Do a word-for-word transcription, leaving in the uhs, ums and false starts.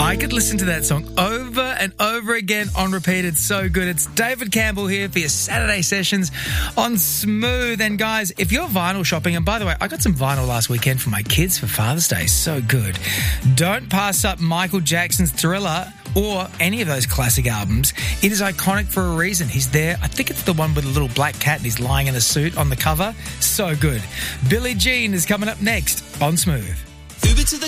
I could listen to that song over and over again on repeat. It's so good. It's David Campbell here for your Saturday sessions on Smooth. And guys, if you're vinyl shopping, and by the way, I got some vinyl last weekend for my kids for Father's Day. So good. Don't pass up Michael Jackson's Thriller or any of those classic albums. It is iconic for a reason. He's there. I think it's the one with a little black cat and he's lying in a suit on the cover. So good. Billie Jean is coming up next on Smooth. Uber to the